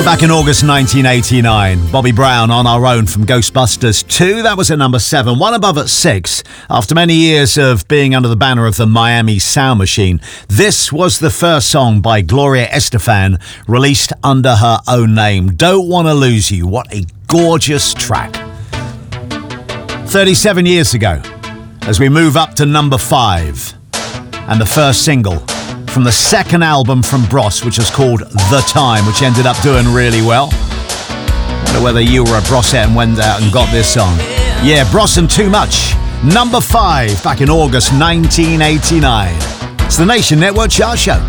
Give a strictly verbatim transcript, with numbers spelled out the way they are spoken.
Back in August nineteen eighty-nine, Bobby Brown on Our Own from Ghostbusters two. That was at number seven, one above at six. After many years of being under the banner of the Miami Sound Machine, this was the first song by Gloria Estefan released under her own name. Don't Wanna Lose You. What a gorgeous track. thirty-seven years ago, as we move up to number five, and the first single from the second album from Bros, which was called The Time, which ended up doing really well. I wonder whether you were a Brosette and went out and got this song. Yeah, Bros and Too Much. Number five, back in August nineteen eighty-nine. It's the Nation Network Chart Show.